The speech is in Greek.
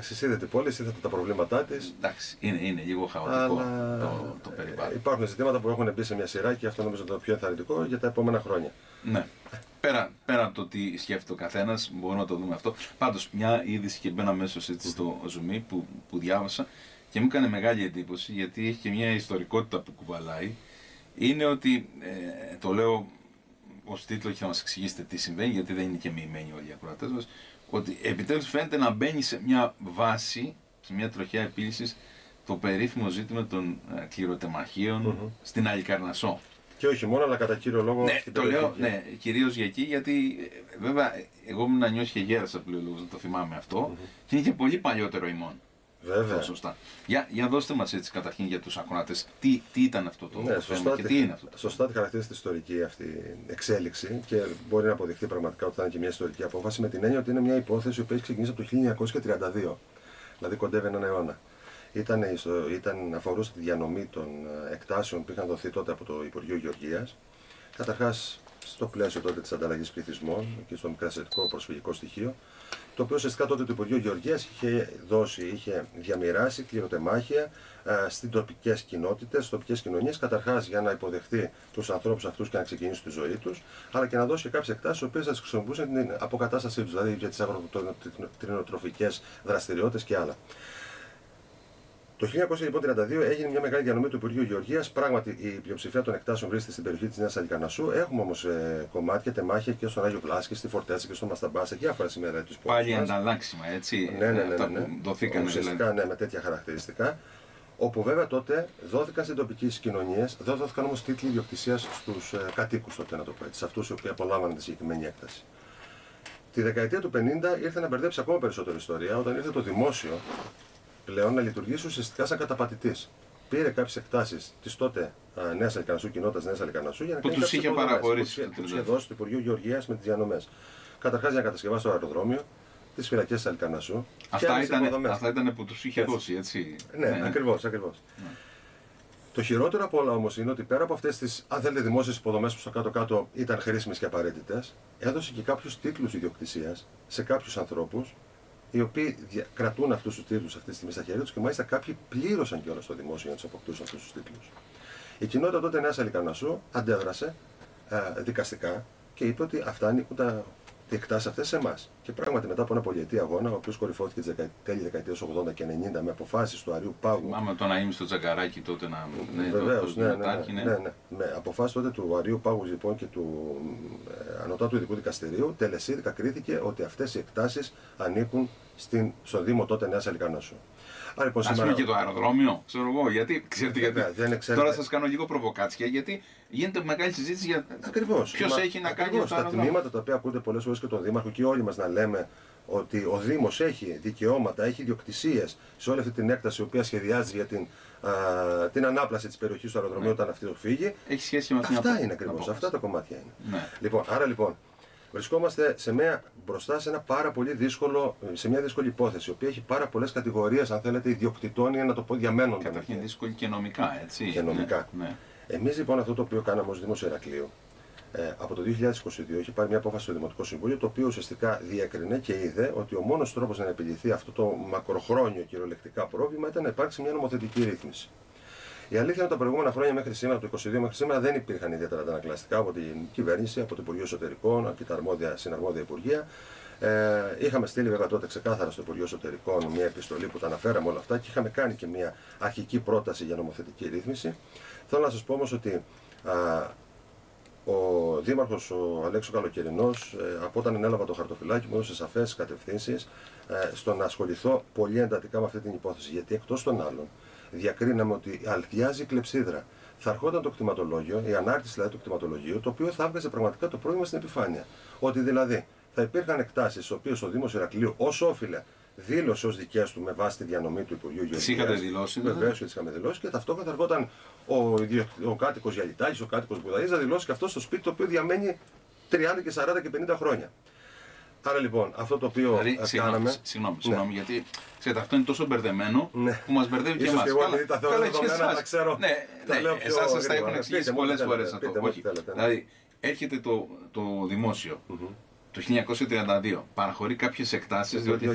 Εντάξει, είδατε πόλη, είδατε τα προβλήματά τη. Εντάξει, είναι λίγο χαοτικό το περιβάλλον. Υπάρχουν ζητήματα που έχουν μπει σε μια σειρά και αυτό νομίζω είναι το πιο ενθαρρυντικό για τα επόμενα χρόνια. Ναι. Πέρα το τι σκέφτεται ο καθένας, μπορούμε να το δούμε αυτό. Πάντως, μια είδηση και μπαίνα αμέσως έτσι στο Zoom που διάβασα και μου έκανε μεγάλη εντύπωση γιατί έχει και μια ιστορικότητα που κουβαλάει. Είναι ότι, το λέω ως τίτλο και θα μας εξηγήσετε τι συμβαίνει, γιατί δεν είναι και μοιημένοι όλοι οι ακροατές μας, ότι επιτέλους φαίνεται να μπαίνει σε μια βάση, σε μια τροχιά επίλυσης, το περίφημο ζήτημα των κληροτεμαχίων στην Αλικαρνασσό. Και όχι μόνο, αλλά κατά κύριο λόγο. Ναι, το λέω, ναι, κυρίως για εκεί, γιατί βέβαια εγώ ήμουν νιώσει και γέρασα πλέον, να το θυμάμαι αυτό, και είναι και πολύ παλιότερο ημών. Βέβαια. Σωστά. Για δώστε μας έτσι καταρχήν για τους ακροατές, τι ήταν αυτό το θέμα και τι είναι αυτό. Σωστά τη χαρακτηρίζει τη ιστορική αυτή εξέλιξη και μπορεί να αποδειχθεί πραγματικά ότι θα είναι και μια ιστορική απόφαση με την έννοια ότι είναι μια υπόθεση που έχει ξεκινήσει από το 1932, δηλαδή κοντεύει έναν αιώνα. Αφορούσε τη διανομή των εκτάσεων που είχαν δοθεί τότε από το Υπουργείο Γεωργίας. Καταρχάς, στο πλαίσιο τότε της ανταλλαγής πληθυσμών και στο μικρασιατικό προσφυγικό στοιχείο, το οποίο ουσιαστικά τότε το Υπουργείο Γεωργίας είχε διαμοιράσει κληροτεμάχια στις τοπικές κοινότητες, στις τοπικές κοινωνίες, καταρχάς για να υποδεχθεί τους ανθρώπους αυτούς και να ξεκινήσουν τη ζωή τους, αλλά και να δώσει κάποιες εκτάσεις, οι οποίες θα τις χρησιμοποιούσαν την αποκατάστασή τους, δηλαδή για τις αγροτροφικές δραστηριότητες και άλλα. Το 1932 έγινε μια μεγάλη διανομή του Υπουργείου Γεωργίας. Πράγματι, η πλειοψηφία των εκτάσεων βρίσκεται στην περιοχή της Νέας Αλικαρνασσού. Έχουμε όμως κομμάτια, τεμάχια και στον Άγιο Βλάσκη, στη Φορτέτσα και στον Μασταμπά, σε διάφορα σημεία της πόλης. Πάλι ανταλλάξιμα, έτσι. Αυτά που δοθήκαν ουσιαστικά, ναι, με τέτοια χαρακτηριστικά. Όπου βέβαια τότε δόθηκαν στις τοπικές κοινωνίες, δεν δόθηκαν όμως τίτλοι ιδιοκτησίας στους κατοίκους τότε, να το πω έτσι, σε αυτούς οι οποίοι απολάμβαναν τη συγκεκριμένη έκταση. Τη δεκαετία του 50 ήρθε να μπερδέψει ακόμα περισσότερη ιστορία όταν ήρθε το δημόσιο πλέον να λειτουργήσει ουσιαστικά σαν καταπατητής. Πήρε κάποιες εκτάσεις της τότε Νέας Αλικαρνασσού, κοινότητας Νέας Αλικαρνασσού, για να κάνει τους είχε παραχωρήσει. Τους είχε δώσει το Υπουργείο Γεωργίας με τις διανομές. Καταρχάς για να κατασκευάσει το αεροδρόμιο, τις φυλακές της Αλικαρνασσού. Αυτά ήταν που τους είχε δώσει, έτσι. Ναι, ακριβώς. Ναι. Το χειρότερο από όλα όμως είναι ότι πέρα από αυτές τις, αν θέλετε, δημόσιες υποδομές που στο κάτω-κάτω ήταν χρήσιμες και απαραίτητες, έδωσε και κάποιους τίτλους ιδιοκτησίας σε κάποιους ανθρώπους, οι οποίοι κρατούν αυτούς τους τίτλους αυτή τη στιγμή στα χέρια τους και μάλιστα κάποιοι πλήρωσαν κιόλας στο δημόσιο για να τους αποκτούσαν αυτούς τους τίτλους. Η κοινότητα τότε Νέας Αλικαρνασσού αντέδρασε δικαστικά και είπε ότι αυτά ανήκουν οι εκτάσεις αυτές σε εμάς. Και πράγματι μετά από ένα πολυετή αγώνα, ο οποίος κορυφώθηκε τέλη δεκαετίας 80 και 90 με αποφάσεις του Αρείου Πάγου. Μάμε το να είμαι στο Τζαγκαράκι τότε να. Βεβαίως, ναι. Με αποφάσεις τότε του Αρείου Πάγου λοιπόν και του Ανωτάτου Ειδικού Δικαστηρίου, τελεσίδικα κρίθηκε ότι αυτές οι εκτάσεις ανήκουν στο Δήμο τότε Νέας Αλικαρνασσού. Λοιπόν, ας πούμε και το αεροδρόμιο, ξέρω εγώ, γιατί, ξέρετε γιατί. Τώρα σας κάνω λίγο προβοκάτσια, γιατί γίνεται μεγάλη συζήτηση για ποιος έχει να κάνει αυτό. Τα τμήματα τα οποία ακούγονται πολλές φορές και τον Δήμαρχο και όλοι μας να λέμε ότι ο Δήμος έχει δικαιώματα, έχει ιδιοκτησίες σε όλη αυτή την έκταση η οποία σχεδιάζει για την ανάπλαση της περιοχής του αεροδρομίου όταν αυτή φύγει. Έχει σχέση με αυτήν. Αυτά είναι ακριβώς, αυτά τα κομμάτια είναι. Ναι. Άρα λοιπόν, βρισκόμαστε μπροστά σε σε μια δύσκολη υπόθεση, η οποία έχει πάρα πολλές κατηγορίες, αν θέλετε, ιδιοκτητών ή να το πω διαμένων. Καταρχήν δύσκολη και νομικά, έτσι. Και νομικά. Ναι. Εμείς λοιπόν αυτό το οποίο κάναμε ως Δήμος Ηρακλείου, από το 2022 έχει πάρει μια απόφαση στο Δημοτικό Συμβούλιο, το οποίο ουσιαστικά διέκρινε και είδε ότι ο μόνος τρόπος να επιληθεί αυτό το μακροχρόνιο κυριολεκτικά πρόβλημα ήταν να υπάρξει μια νομοθετική ρύθμιση. Η αλήθεια είναι ότι τα προηγούμενα χρόνια μέχρι σήμερα, το 2022 μέχρι σήμερα, δεν υπήρχαν ιδιαίτερα αντανακλαστικά από την κυβέρνηση, από το Υπουργείο Εσωτερικών και τα συναρμόδια υπουργεία. Είχαμε στείλει βέβαια τότε ξεκάθαρα στο Υπουργείο Εσωτερικών μια επιστολή που τα αναφέραμε όλα αυτά και είχαμε κάνει και μια αρχική πρόταση για νομοθετική ρύθμιση. Θέλω να σας πω όμως ότι ο Δήμαρχος, ο Αλέξης Καλοκαιρινός, από όταν ανέλαβα το χαρτοφυλάκι μου, έδωσε σαφές κατευθύνσεις στο να ασχοληθώ πολύ εντατικά με αυτή την υπόθεση. Γιατί εκτός των άλλων, διακρίναμε ότι αλθιάζει η κλεψίδρα. Θα ερχόταν το κτηματολόγιο, η ανάρτηση δηλαδή του κτηματολογίου, το οποίο θα έβγαζε πραγματικά το πρόβλημα στην επιφάνεια. Ότι δηλαδή θα υπήρχαν εκτάσεις, τις οποίες ο Δήμος Ηρακλείου ως όφιλε δήλωσε ως δικές του με βάση τη διανομή του Υπουργείου Γεωργίας. Τις είχατε δηλώσει. Βεβαίως και τις είχαμε δηλώσει και ταυτόχρονα θα ερχόταν ο κάτοικος Γιαλιτάκης, ο κάτοικος Μπουδαής να δηλώσει και αυτό στο σπίτι το οποίο διαμένει 30 και 40 και 50 χρόνια. Άρα λοιπόν, αυτό το οποίο κάναμε. Συγγνώμη, γιατί ξέρετε, αυτό είναι τόσο μπερδεμένο που μας μπερδεύει και εμάς. Και εγώ επειδή τα θεωρώ δεδομένα, τα ξέρω. Ναι, εσάς σας τα έχουν εξηγήσει πολλές φορές αυτό. Δηλαδή, έρχεται το δημόσιο το 1932, παραχωρεί κάποιες εκτάσεις, διότι